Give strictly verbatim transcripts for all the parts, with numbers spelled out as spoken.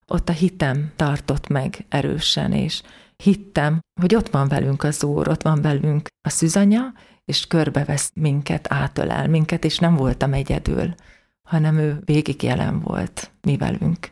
ott a hitem tartott meg erősen, és hittem, hogy ott van velünk az Úr, ott van velünk a szűzanya, és körbevesz minket, átölel minket, és nem voltam egyedül, hanem ő végig jelen volt mi velünk.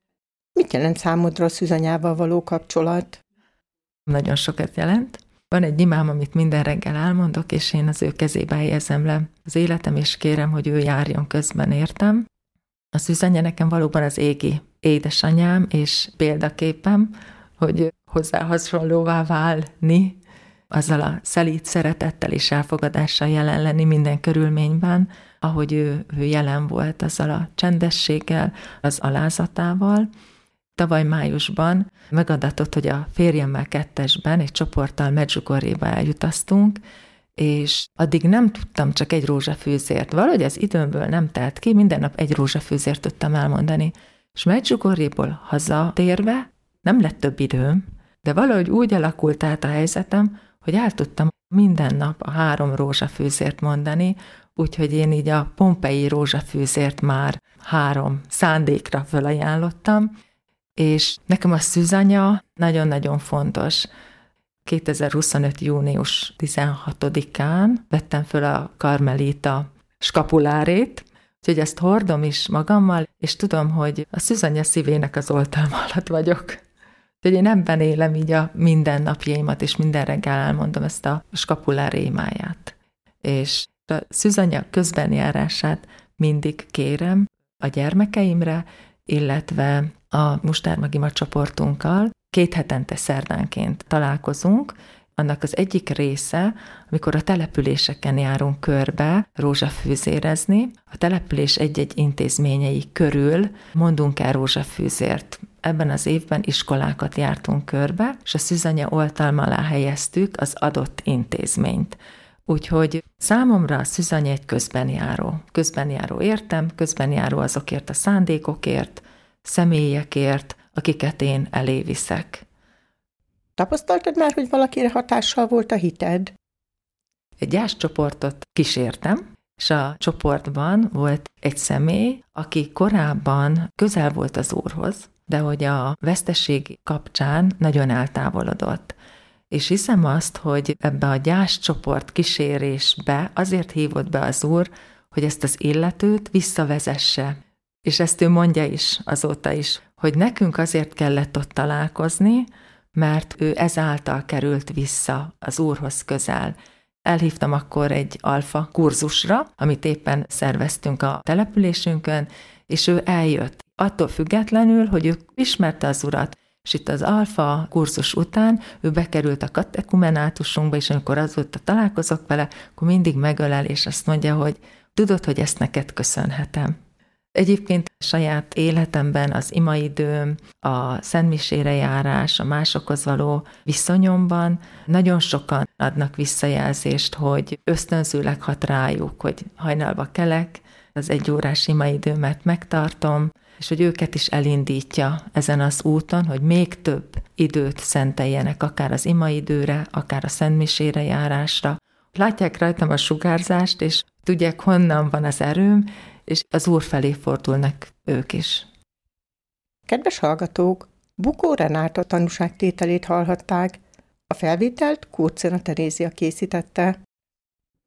Mit jelent számodra a szűzanyával való kapcsolat? Nagyon sokat jelent. Van egy imám, amit minden reggel elmondok, és én az ő kezébe helyezem le az életem, és kérem, hogy ő járjon közben értem. A szűzanya nekem valóban az égi édesanyám és példaképem, hogy hozzá hasonlóvá válni, azzal a szelíd szeretettel és elfogadással jelen lenni minden körülményben, ahogy ő, ő jelen volt, azzal a csendességgel, az alázatával. Tavaly májusban megadatott, hogy a férjemmel kettesben egy csoporttal Medjugorjéba eljutaztunk, és addig nem tudtam csak egy rózsafűzért. Valahogy az időmből nem telt ki, minden nap egy rózsafűzért tudtam elmondani. És Medjugorjéból hazatérve nem lett több időm, de valahogy úgy alakult át a helyzetem, hogy el tudtam minden nap a három rózsafűzért mondani, úgyhogy én így a pompei rózsafűzért már három szándékra felajánlottam, és nekem a szűzanya nagyon-nagyon fontos. kétezer-huszonöt. június tizenhatodikán vettem föl a karmelita skapulárét, úgyhogy ezt hordom is magammal, és tudom, hogy a szűzanya szívének az oltalma alatt vagyok. Úgyhogy én ebben élem így a mindennapjaimat, és minden reggel elmondom ezt a skapulár émáját. És a szűzanya közbenjárását mindig kérem a gyermekeimre, illetve a Mustármagima csoportunkkal. Két hetente szerdánként találkozunk. Annak az egyik része, amikor a településeken járunk körbe rózsafűzérezni, a település egy-egy intézményei körül mondunk el rózsafűzért. Ebben az évben iskolákat jártunk körbe, és a szűzanya oltalma alá helyeztük az adott intézményt. Úgyhogy számomra a szűzanya egy közbenjáró. Közbenjáró értem, közbenjáró azokért a szándékokért, személyekért, akiket én elé viszek. Tapasztaltad már, hogy valakire hatással volt a hited? Egy gyászcsoportot kísértem, és a csoportban volt egy személy, aki korábban közel volt az Úrhoz, de hogy a veszteség kapcsán nagyon eltávolodott. És hiszem azt, hogy ebbe a gyászcsoport kísérésbe azért hívott be az Úr, hogy ezt az illetőt visszavezesse. És ezt ő mondja is azóta is, hogy nekünk azért kellett ott találkozni, mert ő ezáltal került vissza az Úrhoz közel. Elhívtam akkor egy alfa kurzusra, amit éppen szerveztünk a településünkön, és ő eljött. Attól függetlenül, hogy ő ismerte az Urat, és itt az alfa kurzus után ő bekerült a katekumenátusunkba, és amikor azóta találkozok vele, akkor mindig megölel, és azt mondja, hogy tudod, hogy ezt neked köszönhetem. Egyébként saját életemben az imaidőm, a szentmisére járás, a másokhoz való viszonyomban nagyon sokan adnak visszajelzést, hogy ösztönzőleg hat rájuk, hogy hajnalba kelek, az egy órás imaidőmet megtartom, és hogy őket is elindítja ezen az úton, hogy még több időt szenteljenek akár az imaidőre, akár a szentmisére járásra. Látják rajtam a sugárzást, és tudják, honnan van az erőm, és az Úr felé fordulnak ők is. Kedves hallgatók, Bukó Renáta tanúságtételét hallhatták. A felvételt Kórcina Terézia készítette.